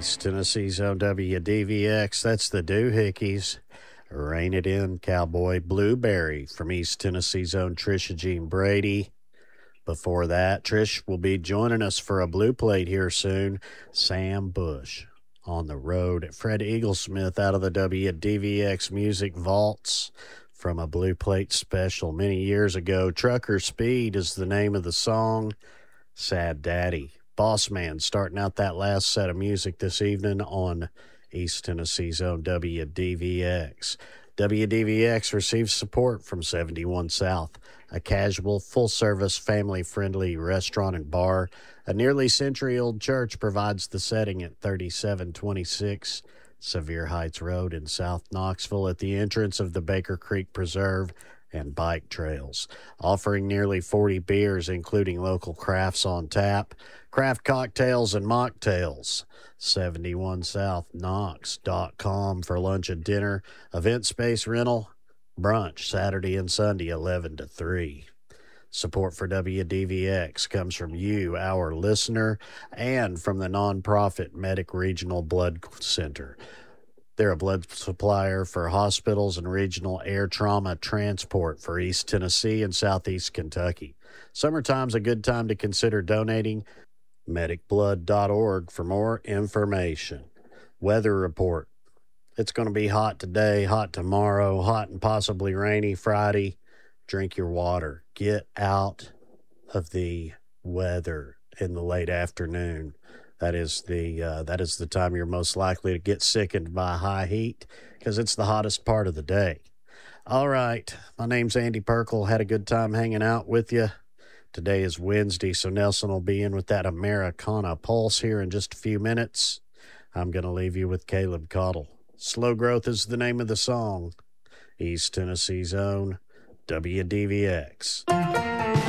East Tennessee's own WDVX. That's the Doohickeys. Rain It In, Cowboy Blueberry from East Tennessee's own Trisha Jean Brady. Before that, Trish will be joining us for a blue plate here soon. Sam Bush on the road. Fred Eaglesmith out of the WDVX Music Vaults from a blue plate special many years ago. Trucker Speed is the name of the song. Sad Daddy. Boss Man starting out that last set of music this evening on East Tennessee's own WDVX. WDVX receives support from 71 South, a casual, full-service, family-friendly restaurant and bar. A nearly century-old church provides the setting at 3726 Sevier Heights Road in South Knoxville at the entrance of the Baker Creek Preserve and bike trails, offering nearly 40 beers, including local crafts on tap, craft cocktails and mocktails. 71SouthKnox.com for lunch and dinner, event space rental, brunch Saturday and Sunday 11 to 3. Support for WDVX comes from you, our listener, and from the nonprofit Medic Regional Blood Center. They're a blood supplier for hospitals and regional air trauma transport for East Tennessee and Southeast Kentucky. Summertime's a good time to consider donating. Medicblood.org for more information. Weather report. It's going to be hot today, hot tomorrow, hot and possibly rainy Friday. Drink your water. Get out of the weather in the late afternoon. That is the time you're most likely to get sickened by high heat because it's the hottest part of the day. All right, my name's Andy Perkle. Had a good time hanging out with you. Today is Wednesday, so Nelson will be in with that Americana Pulse here in just a few minutes. I'm going to leave you with Caleb Cottle. Slow Growth is the name of the song. East Tennessee's own WDVX.